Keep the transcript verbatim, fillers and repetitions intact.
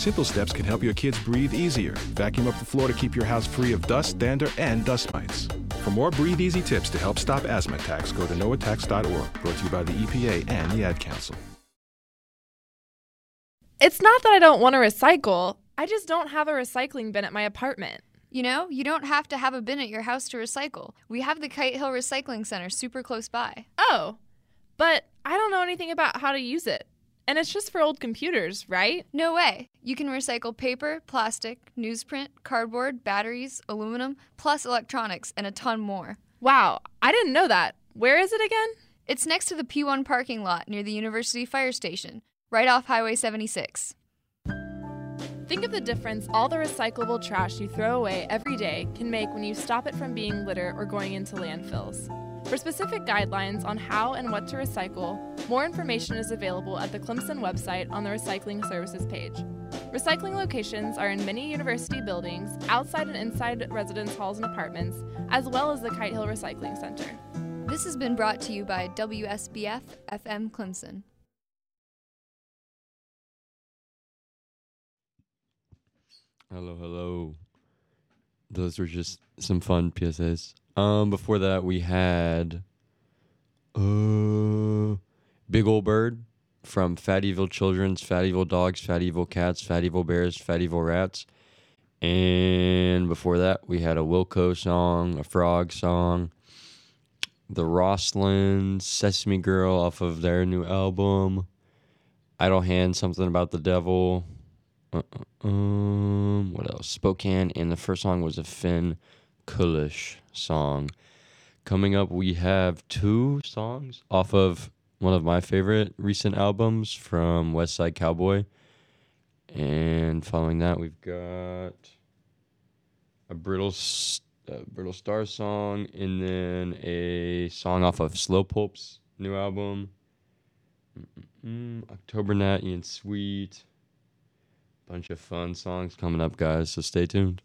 Simple steps can help your kids breathe easier. Vacuum up the floor to keep your house free of dust, dander, and dust mites. For more Breathe Easy tips to help stop asthma attacks, go to no attacks dot org. Brought to you by the E P A and the Ad Council. It's not that I don't want to recycle. I just don't have a recycling bin at my apartment. You know, you don't have to have a bin at your house to recycle. We have the Kite Hill Recycling Center super close by. Oh, but I don't know anything about how to use it. And it's just for old computers, right? No way. You can recycle paper, plastic, newsprint, cardboard, batteries, aluminum, plus electronics, and a ton more. Wow, I didn't know that. Where is it again? It's next to the P one parking lot near the University Fire Station, right off Highway seventy-six. Think of the difference all the recyclable trash you throw away every day can make when you stop it from being litter or going into landfills. For specific guidelines on how and what to recycle, more information is available at the Clemson website on the Recycling Services page. Recycling locations are in many university buildings, outside and inside residence halls and apartments, as well as the Kite Hill Recycling Center. This has been brought to you by W S B F F M Clemson. Hello, hello. Those were just some fun P S As. Um, before that, we had uh, Big Ol' Bird from Fat Evil Children's, Fat Evil Dogs, Fat Evil Cats, Fat Evil Bears, Fat Evil Rats. And before that, we had a Wilco song, a Frog song, the Rosslins, Sesame Girl off of their new album, Idle Hand, Something About the Devil. Uh, um, what else? Spokane, and the first song was a Finn Kulish song. Coming up, we have two songs off of one of my favorite recent albums from West Side Cowboy. And following that, we've got a Brittle, uh, Brittle Star song, and then a song off of Slowpoke's new album. Mm-mm-mm. October Natty and Sweet. Bunch of fun songs coming up, guys, so stay tuned.